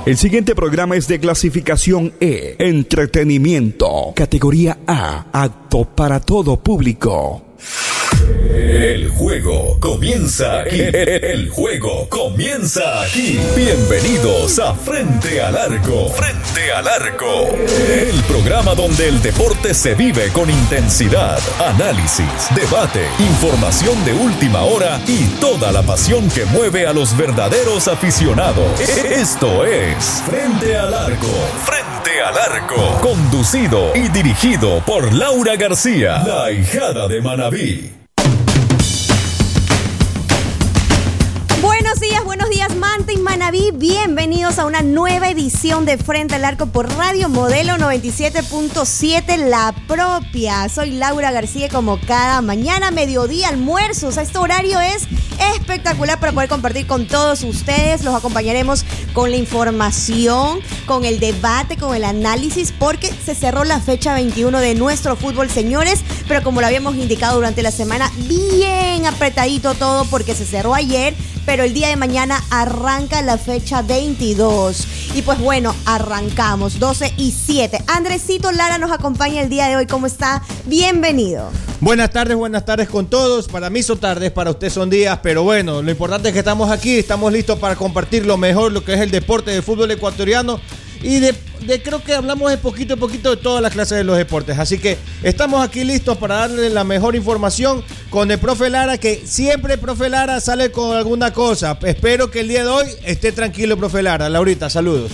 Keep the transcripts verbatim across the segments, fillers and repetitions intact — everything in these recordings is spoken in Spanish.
El siguiente programa es de clasificación E, entretenimiento, categoría A, apto para todo público. El juego comienza aquí. El juego comienza aquí. Bienvenidos a Frente al Arco. Frente al Arco. El programa donde el deporte se vive con intensidad, análisis, debate, información de última hora y toda la pasión que mueve a los verdaderos aficionados. Esto es Frente al Arco. Frente al Arco. Conducido y dirigido por Laura García, la ahijada de Manabí. Buenos días, buenos días, Manta y Manabí. Bienvenidos a una nueva edición de Frente al Arco por Radio Modelo noventa y siete punto siete, la propia. Soy Laura García, como cada mañana, mediodía, almuerzos. Este horario es espectacular para poder compartir con todos ustedes. Los acompañaremos con la información, con el debate, con el análisis, porque se cerró la fecha veintiuno de nuestro fútbol, señores. Pero como lo habíamos indicado durante la semana, bien apretadito todo porque se cerró ayer. Pero el día de mañana arranca la fecha veintidós. Y pues bueno, arrancamos doce y siete. Andresito Lara nos acompaña el día de hoy. ¿Cómo está? Bienvenido. Buenas tardes, buenas tardes con todos. Para mí son tardes, para usted son días. Pero bueno, lo importante es que estamos aquí. Estamos listos para compartir lo mejor, lo que es el deporte del fútbol ecuatoriano. Y de, de creo que hablamos de poquito a poquito de todas las clases de los deportes. Así que estamos aquí listos para darle la mejor información con el profe Lara, que siempre el profe Lara sale con alguna cosa. Espero que el día de hoy esté tranquilo, profe Lara. Laurita, saludos.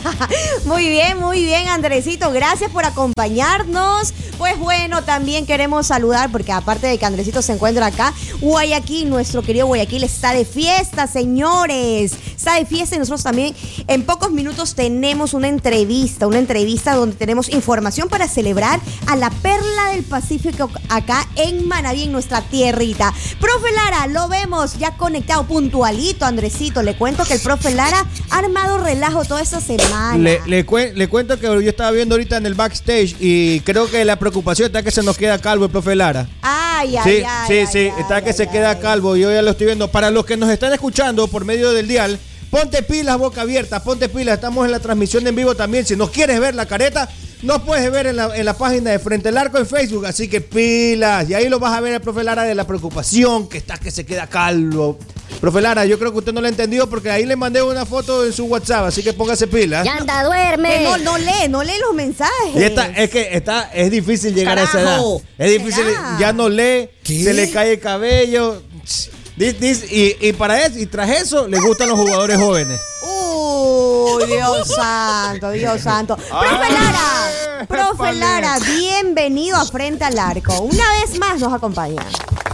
Muy bien, muy bien, Andresito. Gracias por acompañarnos. Pues bueno, también queremos saludar, porque aparte de que Andresito se encuentra acá, Guayaquil, nuestro querido Guayaquil, está de fiesta, señores. Está de fiesta y nosotros también en pocos minutos tenemos una entrevista, una entrevista donde tenemos información para celebrar a la perla del Pacífico acá en Manabí, en nuestra tierrita. Profe Lara, lo vemos ya conectado, puntualito, Andresito. Le cuento que el profe Lara ha armado relajo toda esta semana. Le, le, cu- le cuento que yo estaba viendo ahorita en el backstage y creo que la preocupación está que se nos queda calvo el profe Lara. Ay, ay, sí, ay. Sí, ay, sí, ay, está ay, que ay, se ay, queda ay. calvo. Yo ya lo estoy viendo. Para los que nos están escuchando por medio del dial, ponte pilas, boca abierta, ponte pilas. Estamos en la transmisión en vivo también. Si nos quieres ver la careta, nos puedes ver en la, en la página de Frente al Arco en Facebook. Así que pilas. Y ahí lo vas a ver el profe Lara de la preocupación que está que se queda calvo. Profe Lara, yo creo que usted no lo ha entendido porque ahí le mandé una foto en su WhatsApp, así que póngase pilas. Ya anda, duerme. No, no lee, no lee los mensajes. Y esta, es que está, es difícil llegar Carajo. a esa edad. Es difícil, ¿Será? ya no lee, ¿Qué? se le cae el cabello. Dice, dice, y, y para eso, y tras eso, le gustan los jugadores jóvenes. Uy, Dios santo, Dios santo. Profe Lara, profe Vale. Lara, bienvenido a Frente al Arco. Una vez más nos acompaña.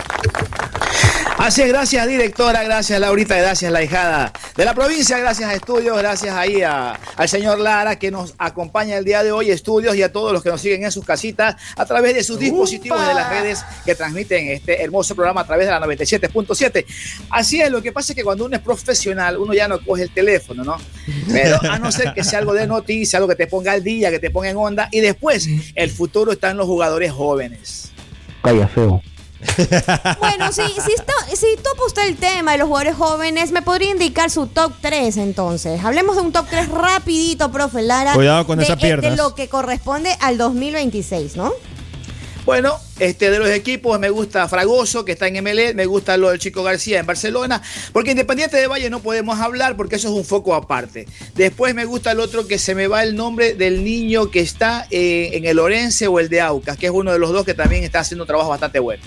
Así es, gracias directora, gracias Laurita, gracias la hijada de la provincia, gracias a Estudios, gracias ahí a, al señor Lara que nos acompaña el día de hoy, Estudios, y a todos los que nos siguen en sus casitas a través de sus dispositivos y de las redes que transmiten este hermoso programa a través de la noventa y siete punto siete. Así es, lo que pasa es que cuando uno es profesional, uno ya no coge el teléfono, ¿no? Pero a no ser que sea algo de noticia, algo que te ponga al día, que te ponga en onda, y después el futuro está en los jugadores jóvenes. Calla, feo. Bueno, si, si, está, si topa usted el tema de los jugadores jóvenes, ¿me podría indicar su top tres entonces? Hablemos de un top tres rapidito, profe Lara. Cuidado con de, esas piernas. De lo que corresponde al dos mil veintiséis, ¿no? Bueno, este, de los equipos me gusta Fragoso, que está en M L E, me gusta lo del Chico García en Barcelona, porque Independiente de Valle no podemos hablar porque eso es un foco aparte. Después me gusta el otro que se me va el nombre del niño que está eh, en el Orense o el de Aucas, que es uno de los dos que también está haciendo un trabajo bastante bueno.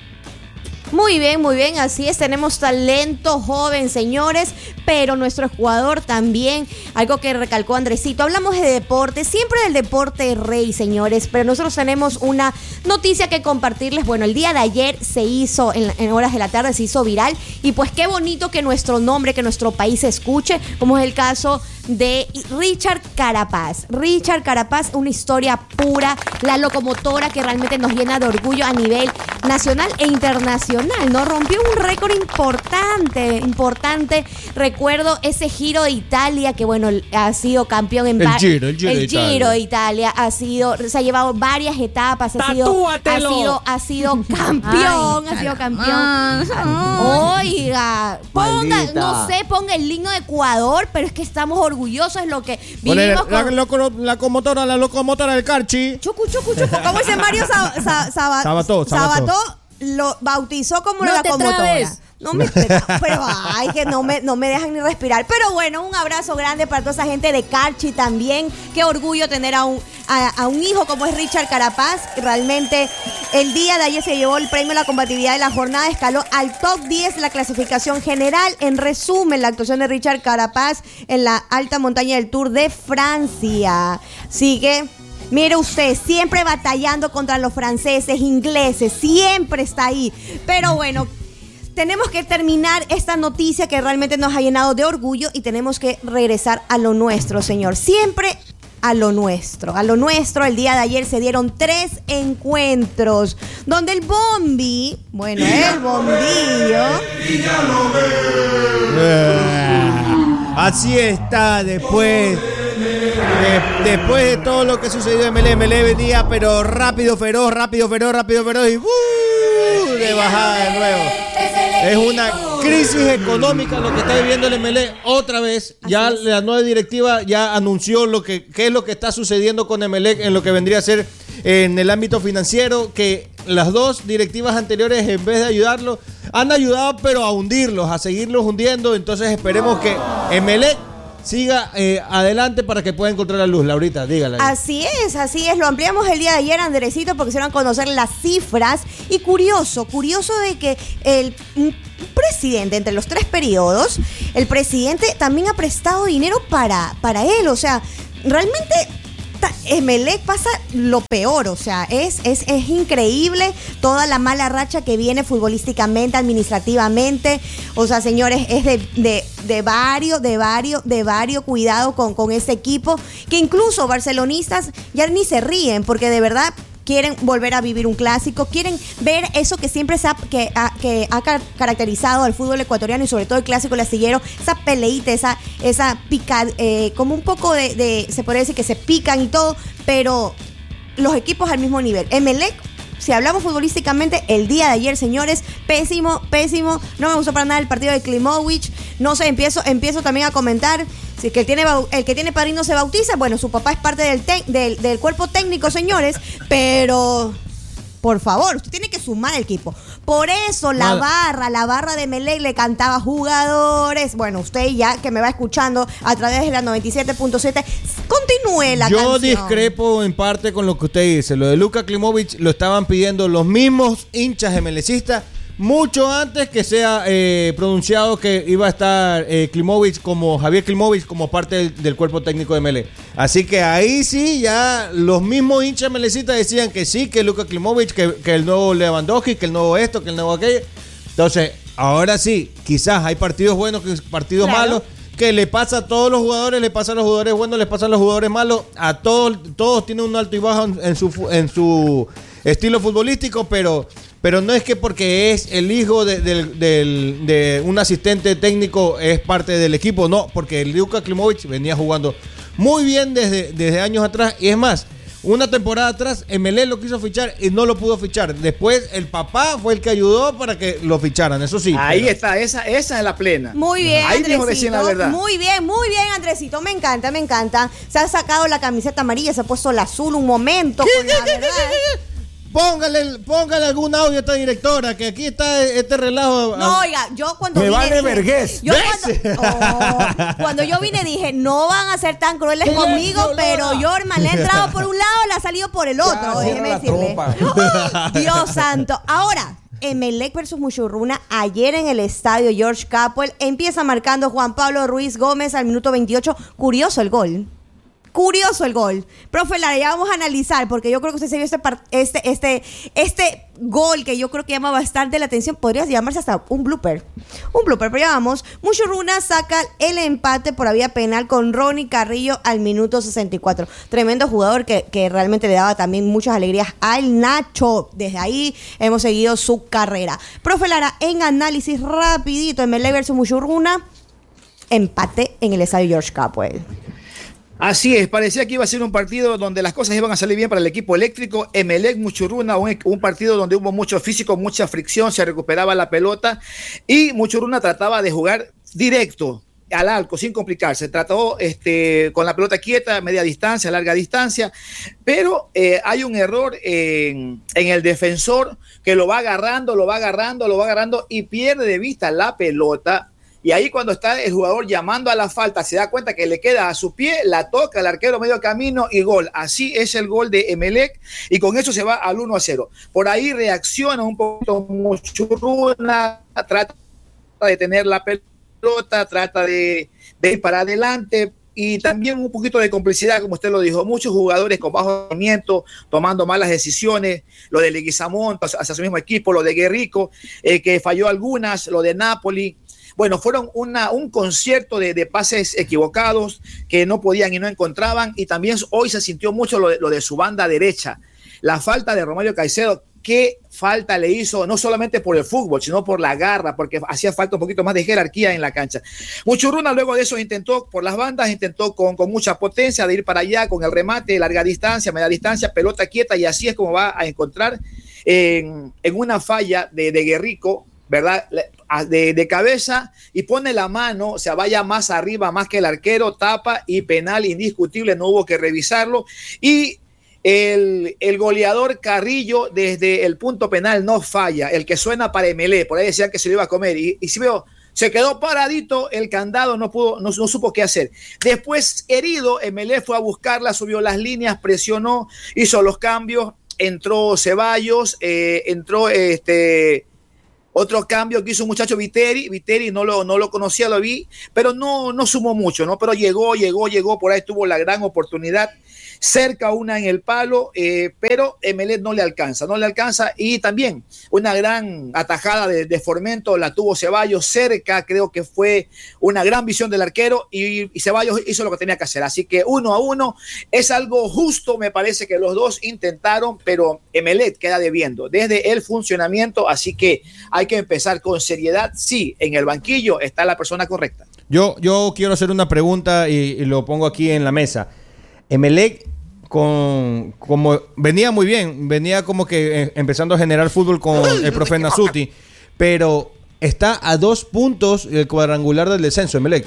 Muy bien, muy bien, así es, tenemos talento joven, señores, pero nuestro jugador también, algo que recalcó Andresito, hablamos de deporte, siempre del deporte rey, señores, pero nosotros tenemos una noticia que compartirles. Bueno, el día de ayer se hizo, en, en horas de la tarde se hizo viral, y pues qué bonito que nuestro nombre, que nuestro país se escuche, como es el caso de Richard Carapaz. Richard Carapaz, una historia pura, la locomotora que realmente nos llena de orgullo a nivel nacional e internacional, ¿no? Rompió un récord importante, importante. Recuerdo ese Giro de Italia, que bueno, ha sido campeón en... El Giro, el Giro el de Italia. Giro de Italia ha sido, se ha llevado varias etapas, ha sido, ha sido, ha sido campeón, Ay, ha sido campeón. Ah, Oiga, ponga, Maldita. no sé, ponga el himno de Ecuador, pero es que estamos orgullosos de lo que Ponle vivimos la, con... la, loco- la locomotora, la locomotora del Carchi. Chucu, chucu, chucu. ¿Cómo dice Mario Sa- Sa- Saba- Sabató, Sabató. Sabató? Lo bautizó como No la te locomotora. trabes. No me pero ay, que no me, no me dejan ni respirar. Pero bueno, un abrazo grande para toda esa gente de Carchi también. Qué orgullo tener a un, a, a un hijo como es Richard Carapaz. Realmente el día de ayer se llevó el premio a la combatividad de la jornada, escaló al top diez de la clasificación general. En resumen, la actuación de Richard Carapaz en la alta montaña del Tour de Francia. Sigue. Mire usted, siempre batallando contra los franceses, ingleses, siempre está ahí. Pero bueno, tenemos que terminar esta noticia que realmente nos ha llenado de orgullo y tenemos que regresar a lo nuestro, señor. Siempre a lo nuestro, a lo nuestro. El día de ayer se dieron tres encuentros donde el Bombi, bueno, el Bombillo... Ah, así está después. De- después de todo lo que sucedió en M L E, M L E venía, pero rápido, feroz, rápido, feroz, rápido, feroz y ¡uh! De bajada de nuevo. Es una crisis económica lo que está viviendo el M L E otra vez. Ya Así es. la nueva directiva ya anunció lo que qué es lo que está sucediendo con M L E en lo que vendría a ser en el ámbito financiero, que las dos directivas anteriores, en vez de ayudarlo, han ayudado pero a hundirlos, a seguirlos hundiendo. Entonces esperemos que M L E siga eh, adelante para que pueda encontrar la luz. Laurita, dígala. Así es, así es. Lo ampliamos el día de ayer, Andresito, porque hicieron conocer las cifras. Y curioso, curioso de que el un presidente, entre los tres periodos, el presidente también ha prestado dinero para, para él. O sea, realmente... M L E pasa lo peor, o sea, es, es, es increíble toda la mala racha que viene futbolísticamente, administrativamente. O sea, señores, es de, de, de varios, de varios, de varios cuidado con, con ese equipo, que incluso barcelonistas ya ni se ríen, porque de verdad quieren volver a vivir un clásico, quieren ver eso que siempre se ha, que, ha, que ha caracterizado al fútbol ecuatoriano y sobre todo el clásico lastillero, esa peleita, esa, esa pica, eh, como un poco de, de, se podría decir que se pican y todo, pero los equipos al mismo nivel. M L E, si hablamos futbolísticamente, el día de ayer, señores, pésimo, pésimo, no me gustó para nada el partido de Klimovic, no sé, empiezo, empiezo también a comentar, si que el, tiene, el que tiene padrino se bautiza, bueno, su papá es parte del, te, del, del cuerpo técnico, señores, pero... Por favor, usted tiene que sumar el equipo. Por eso la Nada. barra, la barra de M L E le cantaba jugadores. Bueno, usted ya que me va escuchando a través de la noventa y siete punto siete, continúe la Yo canción. discrepo en parte con lo que usted dice. Lo de Luka Klimovic lo estaban pidiendo los mismos hinchas MLCistas mucho antes que sea eh, pronunciado que iba a estar eh, Klimovic como Javier Klimovic como parte del, del cuerpo técnico de M L E. Así que ahí sí, ya los mismos hinchas MLCistas decían que sí, que Luka Klimovic, que, que el nuevo Lewandowski, que el nuevo esto, que el nuevo aquello. Entonces, ahora sí, quizás hay partidos buenos, partidos Claro. malos, que le pasa a todos los jugadores, le pasa a los jugadores buenos, le pasa a los jugadores malos, a todos, todos tienen un alto y bajo en, en su en su estilo futbolístico, pero, pero no es que porque es el hijo de, de, de, de un asistente técnico es parte del equipo, no, porque Luka Klimovic venía jugando muy bien desde, desde años atrás, y es más, una temporada atrás M L E lo quiso fichar y no lo pudo fichar. Después el papá fue el que ayudó para que lo ficharan, eso sí. Ahí pero- está, esa, esa es la plena. Muy bien, Ahí dijo recién la Andresito. verdad. Muy bien, muy bien, Andresito. Me encanta, me encanta. Se ha sacado la camiseta amarilla, se ha puesto la azul un momento. Con la verdad. Póngale, póngale algún audio a esta directora, que aquí está este relajo. No, oiga, yo cuando Me vine vale dije- vergüenza. yo cuando, oh, cuando yo vine dije, no van a ser tan crueles conmigo, pero Jorman le ha entrado por un lado, le ha salido por el otro. Ya, Déjeme cierra la decirle. tropa. Dios santo. Ahora, Emelec versus Muchurruna, ayer en el estadio George Capwell, empieza marcando Juan Pablo Ruiz Gómez al minuto veintiocho. Curioso el gol. curioso el gol. Profe Lara, ya vamos a analizar, porque yo creo que usted se vio este, par- este, este, este gol que yo creo que llama bastante la atención. Podría llamarse hasta un blooper. Un blooper, pero ya vamos. Muchurruna saca el empate por vía penal con Ronnie Carrillo al minuto sesenta y cuatro. Tremendo jugador que, que realmente le daba también muchas alegrías al Nacho. Desde ahí hemos seguido su carrera. Profe Lara, en análisis rapidito, Emelec versus Muchurruna, empate en el estadio George Capwell. Así es, parecía que iba a ser un partido donde las cosas iban a salir bien para el equipo eléctrico. Emelec Muchurruna, un, un partido donde hubo mucho físico, mucha fricción, se recuperaba la pelota y Muchurruna trataba de jugar directo al arco, sin complicarse. Trató este, con la pelota quieta, media distancia, larga distancia, pero eh, hay un error en, en el defensor que lo va agarrando, lo va agarrando, lo va agarrando y pierde de vista la pelota. Y ahí cuando está el jugador llamando a la falta, se da cuenta que le queda a su pie, la toca el arquero medio camino y gol. Así es el gol de Emelec y con eso se va al uno a cero. Por ahí reacciona un poquito Muchurruna, trata de tener la pelota, trata de, de ir para adelante y también un poquito de complicidad, como usted lo dijo. Muchos jugadores con bajo rendimiento, tomando malas decisiones, lo de Leguizamón hacia su mismo equipo, lo de Guerrico, eh, que falló algunas, lo de Napoli. Bueno, fueron una, un concierto de, de pases equivocados que no podían y no encontraban. Y también hoy se sintió mucho lo de, lo de su banda derecha. La falta de Romario Caicedo, qué falta le hizo, no solamente por el fútbol, sino por la garra, porque hacía falta un poquito más de jerarquía en la cancha. Muchurruna luego de eso intentó por las bandas, intentó con, con mucha potencia de ir para allá, con el remate, larga distancia, media distancia, pelota quieta, y así es como va a encontrar en, en una falla de, de Guerrico, ¿verdad? De, de cabeza y pone la mano, o sea, vaya más arriba, más que el arquero, tapa y penal indiscutible, no hubo que revisarlo. Y el, el goleador Carrillo desde el punto penal no falla, el que suena para Emelec, por ahí decían que se lo iba a comer y, y si veo, se quedó paradito el candado, no pudo, no, no supo qué hacer. Después, herido, Emelec fue a buscarla, subió las líneas, presionó, hizo los cambios, entró Ceballos, eh, entró este... Otro cambio que hizo un muchacho Viteri, Viteri no lo, no lo conocía, lo vi, pero no, no sumó mucho, ¿no? Pero llegó, llegó, llegó, por ahí tuvo la gran oportunidad, cerca una en el palo, eh, pero Emelec no le alcanza, no le alcanza, y también una gran atajada de, de Formento, la tuvo Ceballos cerca, creo que fue una gran visión del arquero, y, y Ceballos hizo lo que tenía que hacer, así que uno a uno, es algo justo, me parece que los dos intentaron, pero Emelec queda debiendo desde el funcionamiento, así que hay que empezar con seriedad, sí, en el banquillo está la persona correcta. Yo, yo quiero hacer una pregunta y, y lo pongo aquí en la mesa. Emelec, con, como venía muy bien, venía como que eh, empezando a generar fútbol con el profe Nasuti, pero está a dos puntos el cuadrangular del descenso, Emelec.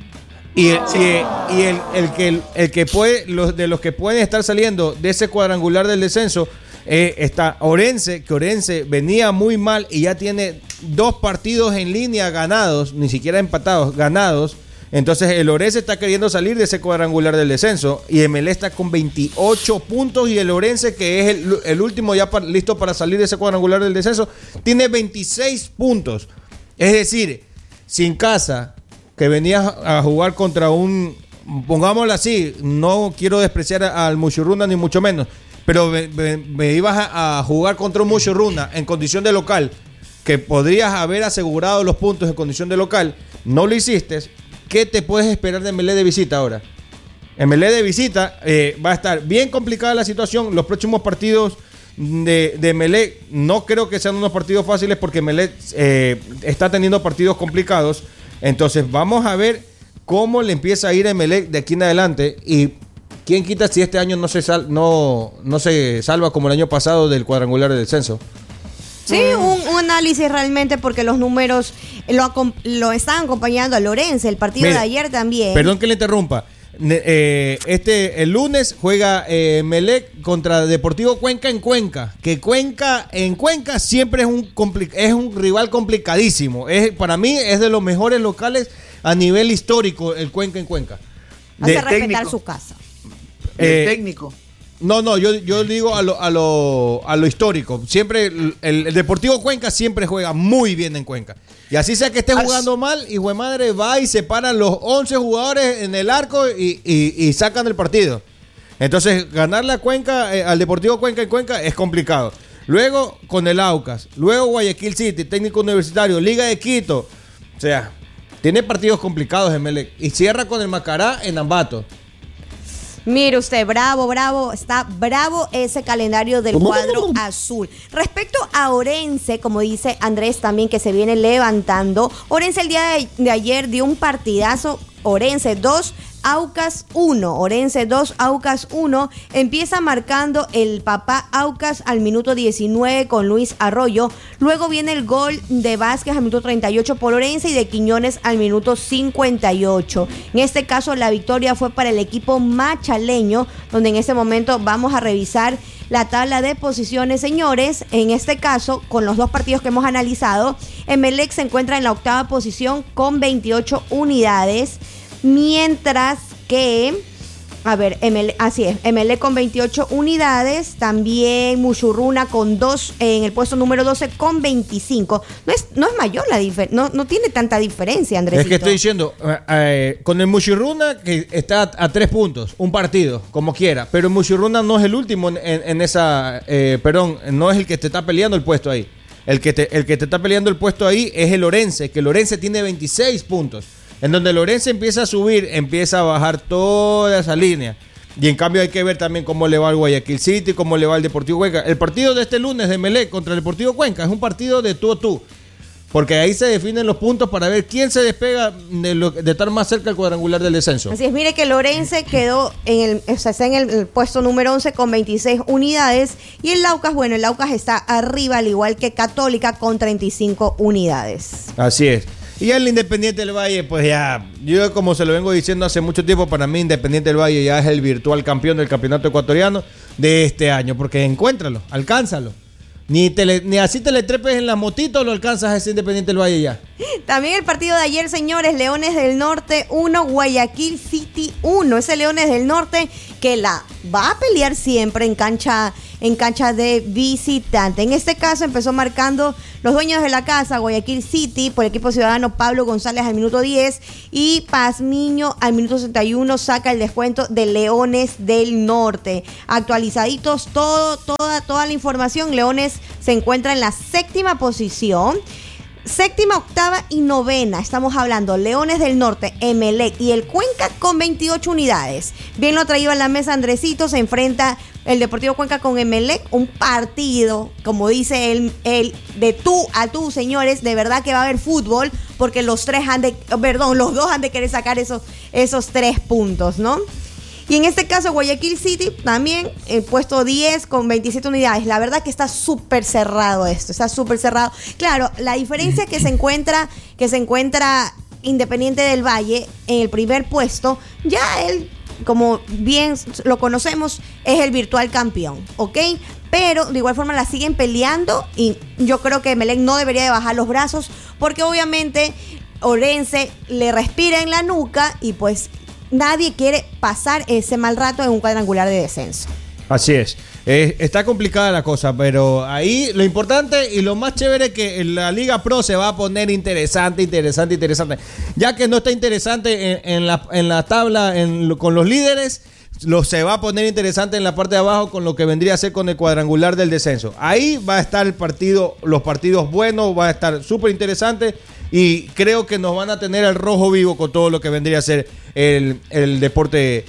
Y, el, y, y el, el que, el, el que puede, los, de los que pueden estar saliendo de ese cuadrangular del descenso, eh, está Orense, que Orense venía muy mal y ya tiene dos partidos en línea ganados, ni siquiera empatados, ganados. Entonces el Orense está queriendo salir de ese cuadrangular del descenso y Emelec está con veintiocho puntos y el Orense, que es el, el último ya para, listo para salir de ese cuadrangular del descenso, tiene veintiséis puntos. Es decir, sin casa, que venías a jugar contra un, pongámoslo así, no quiero despreciar al Muchurruna ni mucho menos, pero me, me, me ibas a, a jugar contra un Muchurruna en condición de local, que podrías haber asegurado los puntos en condición de local, no lo hiciste. ¿Qué te puedes esperar de Emelec de visita ahora? Emelec de visita, eh, va a estar bien complicada la situación. Los próximos partidos de, de Emelec no creo que sean unos partidos fáciles porque Emelec eh, está teniendo partidos complicados. Entonces vamos a ver cómo le empieza a ir a Emelec de aquí en adelante y quién quita si este año no se, sal, no, no se salva como el año pasado del cuadrangular del descenso. Sí, un, un análisis realmente porque los números lo, lo están acompañando a Lorenzo, el partido Mira, de ayer también. Perdón que le interrumpa. Eh, este el lunes juega eh, Emelec contra Deportivo Cuenca en Cuenca. Que Cuenca en Cuenca siempre es un compli- es un rival complicadísimo. Es, para mí es de los mejores locales a nivel histórico el Cuenca en Cuenca. Hace de, respetar técnico. su casa. Eh, eh, técnico. No, no, yo, yo digo a lo, a, lo, a lo histórico. Siempre, el, el Deportivo Cuenca siempre juega muy bien en Cuenca. Y así sea que esté jugando mal, hijo de madre, va y separa los once jugadores en el arco y, y, y sacan el partido. Entonces, ganar la Cuenca, eh, al Deportivo Cuenca en Cuenca es complicado. Luego, con el Aucas. Luego, Guayaquil City, Técnico Universitario, Liga de Quito. O sea, tiene partidos complicados Emelec. Y cierra con el Macará en Ambato. Mire usted, bravo, bravo, está bravo ese calendario del cuadro azul. Respecto a Orense, como dice Andrés también, que se viene levantando, Orense el día de, de ayer dio un partidazo, Orense dos, Aucas uno, Orense dos, Aucas uno, empieza marcando el papá Aucas al minuto diecinueve con Luis Arroyo, luego viene el gol de Vázquez al minuto treinta y ocho por Orense y de Quiñones al minuto cincuenta y ocho. En este caso la victoria fue para el equipo machaleño, donde en este momento vamos a revisar la tabla de posiciones, señores. En este caso, con los dos partidos que hemos analizado, Emelec se encuentra en la octava posición con veintiocho unidades, mientras que, a ver, M L, así es, Emelec con veintiocho unidades, también Muchurruna con dos, en el puesto número doce con veinticinco. No es, no es mayor la diferencia, no, no tiene tanta diferencia, Andresito. Es que estoy diciendo, eh, eh, con el Muchurruna que está a, a tres puntos, un partido, como quiera, pero el Muchurruna no es el último en, en, en esa, eh, perdón, no es el que te está peleando el puesto ahí. El que, te, el que te está peleando el puesto ahí es el Orense, que el Orense tiene veintiséis puntos. En donde el Orense empieza a subir, empieza a bajar toda esa línea. Y en cambio hay que ver también cómo le va al Guayaquil City, cómo le va al Deportivo Cuenca. El partido de este lunes de Emelec contra el Deportivo Cuenca es un partido de tú a tú. Porque ahí se definen los puntos para ver quién se despega de, lo, de estar más cerca del cuadrangular del descenso. Así es, mire que el Orense quedó en el, o sea, está en el, el puesto número once con veintiséis unidades. Y el Aucas, bueno, el Aucas está arriba, al igual que Católica, con treinta y cinco unidades. Así es. Y el Independiente del Valle, pues ya, yo como se lo vengo diciendo hace mucho tiempo, para mí Independiente del Valle ya es el virtual campeón del campeonato ecuatoriano de este año, porque encuéntralo, alcánzalo. Ni, te le, ni así te le trepes en la motito lo alcanzas a ese Independiente del Valle ya. También el partido de ayer, señores, Leones del Norte uno, Guayaquil City uno. Ese Leones del Norte que la va a pelear siempre en cancha, en cancha de visitante. En este caso empezó marcando los dueños de la casa, Guayaquil City, por el equipo ciudadano Pablo González al minuto diez y Pazmiño al minuto sesenta y uno saca el descuento de Leones del Norte. Actualizaditos todo, toda, toda la información. Leones se encuentra en la séptima posición. Séptima, octava y novena. Estamos hablando Leones del Norte, Emelec y el Cuenca con veintiocho unidades. Bien lo traído a la mesa Andresito. Se enfrenta el Deportivo Cuenca con Emelec. Un partido, como dice él, él, de tú a tú, señores. De verdad que va a haber fútbol, porque los tres han de, perdón, los dos han de querer sacar esos, esos tres puntos, ¿no? Y en este caso Guayaquil City también eh, puesto diez con veintisiete unidades. La verdad que está súper cerrado esto, está súper cerrado. Claro, la diferencia que se encuentra, que se encuentra Independiente del Valle en el primer puesto, ya él, como bien lo conocemos, es el virtual campeón, ¿ok? Pero de igual forma la siguen peleando y yo creo que Emelec no debería de bajar los brazos, porque obviamente Orense le respira en la nuca y pues nadie quiere pasar ese mal rato en un cuadrangular de descenso. Así es. Eh, está complicada la cosa, pero ahí lo importante y lo más chévere es que la Liga Pro se va a poner interesante, interesante, interesante. Ya que no está interesante en, en, la, en la tabla en, con los líderes, lo, se va a poner interesante en la parte de abajo con lo que vendría a ser con el cuadrangular del descenso. Ahí va a estar el partido, los partidos buenos, va a estar súper interesante. Y creo que nos van a tener al rojo vivo con todo lo que vendría a ser el, el deporte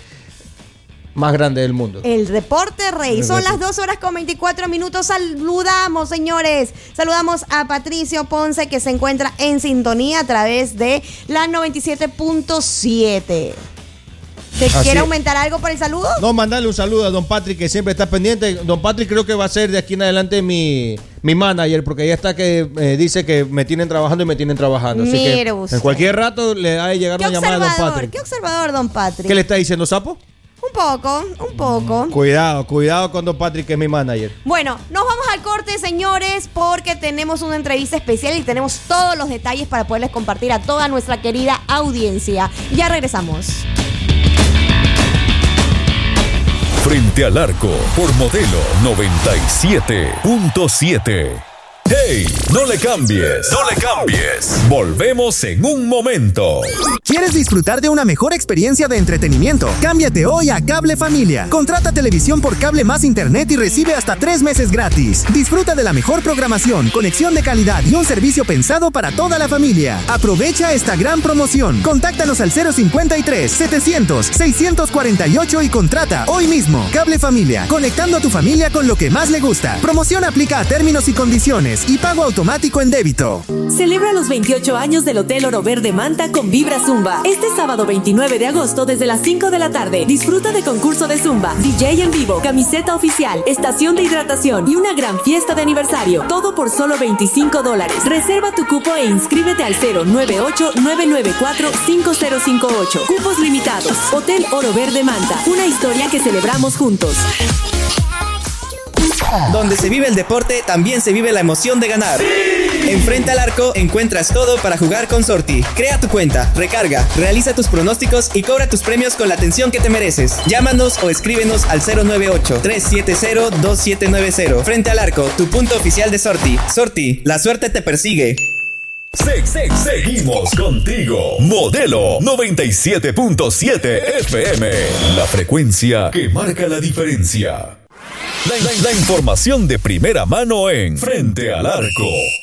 más grande del mundo. El deporte rey. Son las dos horas con veinticuatro minutos. Saludamos, señores. Saludamos a Patricio Ponce, que se encuentra en sintonía a través de la noventa y siete punto siete. ¿Te Así quiere es. aumentar algo por el saludo? No, mandarle un saludo a don Patrick, que siempre está pendiente. Don Patrick creo que va a ser de aquí en adelante mi, mi manager, porque ya está que eh, dice que me tienen trabajando y me tienen trabajando. Así Mire que usted. en cualquier rato le ha de llegar ¿Qué una llamada a don observador? Patrick. ¿Qué observador, don Patrick? ¿Qué le está diciendo, sapo? Un poco, un poco. Cuidado, cuidado con don Patrick, que es mi manager. Bueno, nos vamos al corte, señores, porque tenemos una entrevista especial y tenemos todos los detalles para poderles compartir a toda nuestra querida audiencia. Ya regresamos. Frente al Arco por Modelo noventa y siete punto siete. ¡Hey! ¡No le cambies! ¡No le cambies! Volvemos en un momento. ¿Quieres disfrutar de una mejor experiencia de entretenimiento? Cámbiate hoy a Cable Familia. Contrata televisión por cable más internet y recibe hasta tres meses gratis. Disfruta de la mejor programación, conexión de calidad y un servicio pensado para toda la familia. Aprovecha esta gran promoción. Contáctanos al cero cincuenta y tres, setecientos, seiscientos cuarenta y ocho y contrata hoy mismo. Cable Familia, conectando a tu familia con lo que más le gusta. Promoción aplica a términos y condiciones y pago automático en débito. Celebra los veintiocho años del Hotel Oro Verde Manta con Vibra Zumba. Este sábado veintinueve de agosto desde las cinco de la tarde. Disfruta de concurso de Zumba, D J en vivo, camiseta oficial, estación de hidratación y una gran fiesta de aniversario. Todo por solo veinticinco dólares. Reserva tu cupo e inscríbete al cero nueve ocho, nueve nueve cuatro, cinco cero cinco ocho. Cupos limitados. Hotel Oro Verde Manta. Una historia que celebramos juntos. Donde se vive el deporte, también se vive la emoción de ganar. ¡Sí! En Frente al Arco encuentras todo para jugar con Sorti. Crea tu cuenta, recarga, realiza tus pronósticos y cobra tus premios con la atención que te mereces. Llámanos o escríbenos al cero nueve ocho, tres siete cero, dos siete nueve cero. Frente al Arco, tu punto oficial de Sorti. Sorti, la suerte te persigue. Se, se, seguimos contigo. Modelo noventa y siete punto siete F M. La frecuencia que marca la diferencia. La, la, la información de primera mano en Frente al Arco.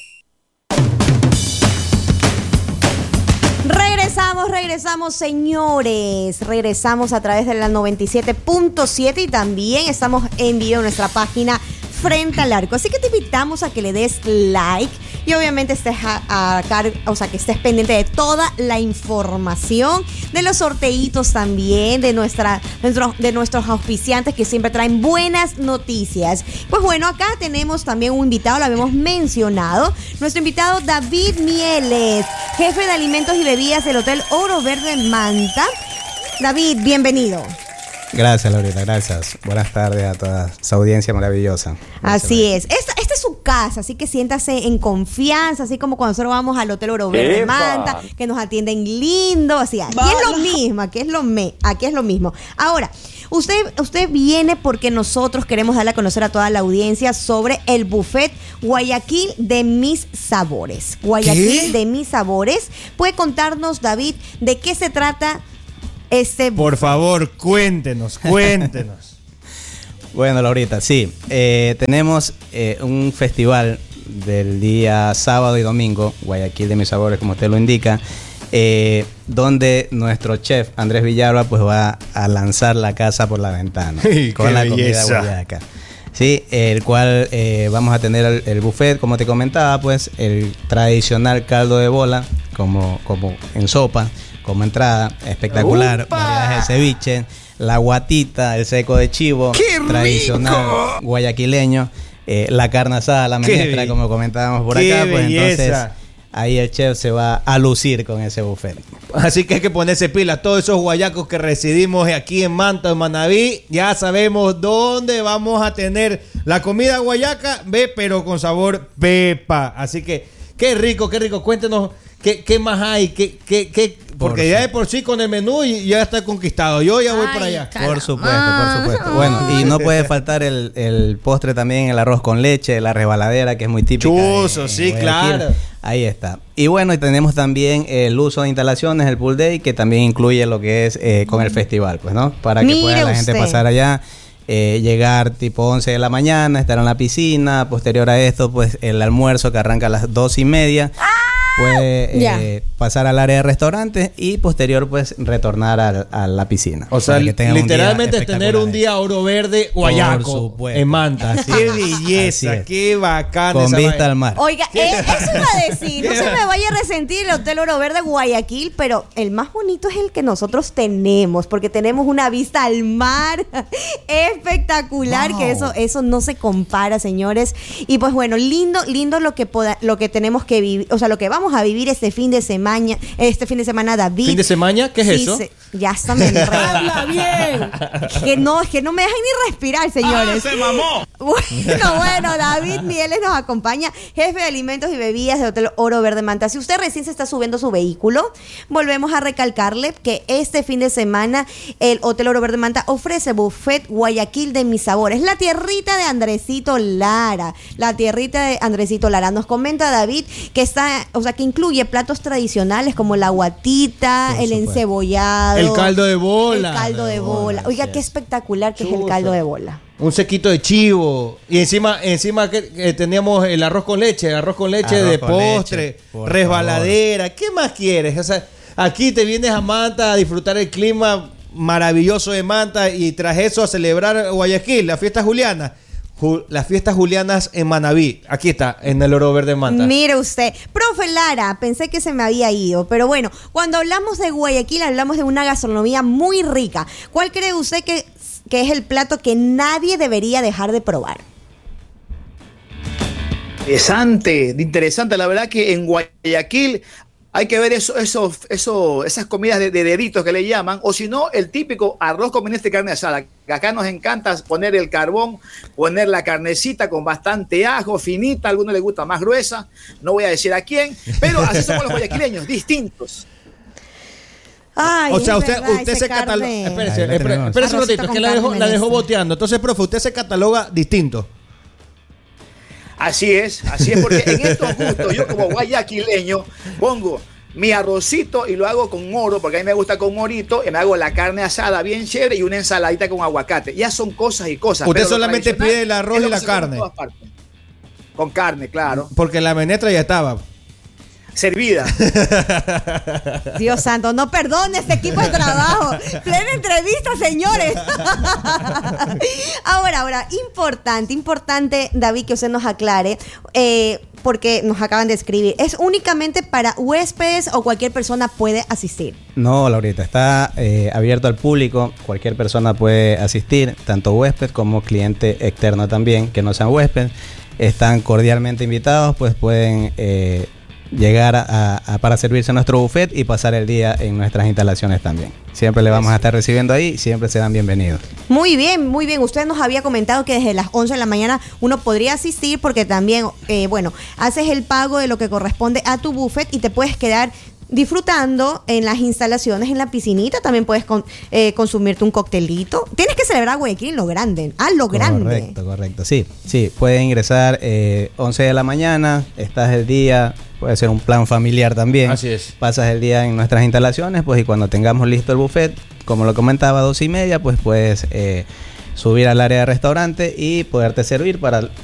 Regresamos, regresamos, señores. Regresamos a través de la noventa y siete punto siete y también estamos en vivo en nuestra página Frente al Arco. Así que te invitamos a que le des like y obviamente estés a, a, o sea, que estés pendiente de toda la información, de los sorteitos también, de nuestra, nuestro, de nuestros auspiciantes que siempre traen buenas noticias. Pues bueno, acá tenemos también un invitado, lo habíamos mencionado, nuestro invitado David Mieles, jefe de alimentos y bebidas del Hotel Oro Verde Manta. David, bienvenido. Gracias, Laurita, gracias. Buenas tardes a toda esa audiencia maravillosa. Gracias, así es. Esta, esta es su casa, así que siéntase en confianza, así como cuando nosotros vamos al Hotel Oro Verde Manta, que nos atienden lindo, así. Aquí Bala. es lo mismo, aquí es lo, me, aquí es lo mismo. Ahora, usted, usted viene porque nosotros queremos darle a conocer a toda la audiencia sobre el buffet Guayaquil de Mis Sabores. Guayaquil ¿Qué? de Mis Sabores. ¿Puede contarnos, David, de qué se trata? Este... Por favor, cuéntenos, cuéntenos. Bueno, Laurita, sí, eh, tenemos eh, un festival del día sábado y domingo, Guayaquil de Mis Sabores, como usted lo indica, eh, donde nuestro chef Andrés Villalba pues va a lanzar la casa por la ventana con la comida guayaca. Sí, el cual eh, vamos a tener el, el buffet, como te comentaba, pues el tradicional caldo de bola, como, como en sopa, como entrada, espectacular, ¡Upa! Variedades de ceviche, la guatita, el seco de chivo, tradicional guayaquileño, eh, la carne asada, la menestra, como comentábamos por acá, pues belleza. Entonces ahí el chef se va a lucir con ese buffet. Así que hay que ponerse pila. Todos esos guayacos que residimos aquí en Manta, en Manaví, ya sabemos dónde vamos a tener la comida guayaca, ve, pero con sabor pepa. Así que qué rico, qué rico. Cuéntenos qué, qué más hay, qué, qué, qué, porque por ya de por sí con el menú ya está conquistado. Yo ya voy Ay, para allá. Por supuesto, por supuesto. Bueno, y no puede faltar el, el postre también, el arroz con leche, la rebaladera, que es muy típica. Chuzo, de, sí, de claro. Ahí está. Y bueno, y tenemos también el uso de instalaciones, el pool day, que también incluye lo que es eh, con el festival, pues, ¿no? Para que Mire pueda la gente usted. pasar allá. Eh, llegar tipo once de la mañana, estar en la piscina. Posterior a esto, pues el almuerzo que arranca a las dos y media. ¡Ah! Puede eh, pasar al área de restaurantes y posterior pues retornar a, a la piscina. O sea, literalmente es tener un día oro verde guayaco en Manta. Así qué belleza, qué bacana. Con esa vista vaina. al mar. Oiga, eh, eso iba a decir, no se me vaya a resentir el Hotel Oro Verde Guayaquil, pero el más bonito es el que nosotros tenemos, porque tenemos una vista al mar espectacular, wow. que eso, eso no se compara, señores. Y pues bueno, lindo, lindo lo que poda, lo que tenemos que vivir, o sea, lo que vamos a vivir este fin de semana, este fin de semana, David. ¿Fin de semana? ¿Qué es sí, eso? Se, ya está, me enredo. ¡Habla bien! Que no, es que no me dejan ni respirar, señores. ¡Ah, se mamó! Bueno, bueno, David Mieles nos acompaña, jefe de alimentos y bebidas de Hotel Oro Verde Manta. Si usted recién se está subiendo su vehículo, volvemos a recalcarle que este fin de semana el Hotel Oro Verde Manta ofrece buffet Guayaquil de mis sabores, la tierrita de Andresito Lara, la tierrita de Andresito Lara. Nos comenta David que está, o sea, que incluye platos tradicionales como la guatita, Por el supuesto. encebollado, el caldo de bola, el caldo de bola. Oiga, qué espectacular que Chuta. es el caldo de bola. Un sequito de chivo. Y encima, encima que eh, teníamos el arroz con leche, arroz con leche arroz de con postre, leche, resbaladera. Favor. ¿Qué más quieres? O sea, aquí te vienes a Manta a disfrutar el clima maravilloso de Manta y tras eso a celebrar Guayaquil, la fiesta juliana. Ju- las fiestas julianas en Manabí. Aquí está, en el Oro Verde Manta. Mire usted. Profe Lara, pensé que se me había ido, pero bueno, cuando hablamos de Guayaquil hablamos de una gastronomía muy rica. ¿Cuál cree usted que que es el plato que nadie debería dejar de probar? Interesante, interesante. La verdad que en Guayaquil hay que ver eso, eso, eso, esas comidas de, de deditos que le llaman, o si no, el típico arroz con menestra y carne asada. Acá nos encanta poner el carbón, poner la carnecita con bastante ajo, finita, a algunos les gusta más gruesa, no voy a decir a quién, pero así somos los guayaquileños, distintos. Ay, o sea, usted, verdad, usted se cataloga. Espérese, Ahí la espérese, espérese un ratito, es que la dejó, la dejó boteando. Entonces, profe, usted se cataloga distinto. Así es, así es, porque en estos gustos, yo como guayaquileño, pongo mi arrocito y lo hago con oro, porque a mí me gusta con morito, y me hago la carne asada bien chévere y una ensaladita con aguacate. Ya son cosas y cosas. Usted solamente pide el arroz y la carne. Con carne, claro. Porque la menestra ya estaba servida. Dios santo, no perdone este equipo de trabajo. Plena entrevista, señores. Ahora, ahora, importante, importante, David, que usted nos aclare, eh, porque nos acaban de escribir. ¿Es únicamente para huéspedes o cualquier persona puede asistir? No, Laurita, está eh, abierto al público. Cualquier persona puede asistir, tanto huésped como cliente externo también, que no sean huéspedes. Están cordialmente invitados, pues pueden Eh, llegar a, a, para servirse nuestro buffet y pasar el día en nuestras instalaciones también. Siempre le vamos a estar recibiendo ahí, siempre serán bienvenidos. Muy bien, muy bien. Usted nos había comentado que desde las once de la mañana uno podría asistir porque también, eh, bueno, haces el pago de lo que corresponde a tu buffet y te puedes quedar disfrutando en las instalaciones, en la piscinita. También puedes con, eh, consumirte un coctelito. Tienes que celebrar Guayaquil en lo grande, a lo grande. Correcto, correcto. Sí, sí, pueden ingresar eh, once de la mañana, estás el día, puede ser un plan familiar también. Así es. Pasas el día en nuestras instalaciones, pues, y cuando tengamos listo el buffet, como lo comentaba, dos y media, pues puedes eh, subir al área de restaurante y poderte servir para